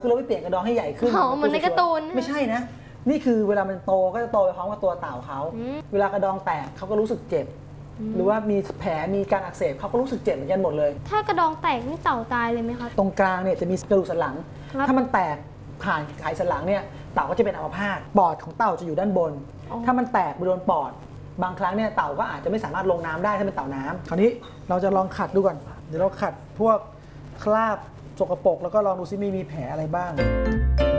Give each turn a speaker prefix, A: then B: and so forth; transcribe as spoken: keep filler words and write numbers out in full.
A: คือเราไม่เปลี่ยนกระดองให้ใหญ่ขึ้น
B: อ๋อเหมือนในการ์ตูน
A: ไม่ใช่นะนี่คือเวลามันโตก็จะโตไปพร้อมกับตัวเต่าเขาเวลากระดองแตกเขาก็รู้สึกเจ็บหรือว่ามีแผลมีการอักเสบเขาก็รู้สึกเจ็บเหมือนกันหมดเลย
B: ถ้ากระดองแตกนี่เต่าตายเลยไหมคะ
A: ตรงกลางเนี่ยจะมีกระดูกสันหลังถ้ามันแตกผ่านไขสันหลังเนี่ยเต่าก็จะเป็นอัมพาตปอดของเต่าจะอยู่ด้านบนถ้ามันแตกไปโดนปอดบางครั้งเนี่ยเต่าก็อาจจะไม่สามารถลงน้ำได้ถ้าเป็นเต่าน้ำคราวนี้เราจะลองขัดดูก่อนเดี๋ยวเราขัดพวกคราบสกปรกแล้วก็ลองดูซิมีมีแผลอะไรบ้าง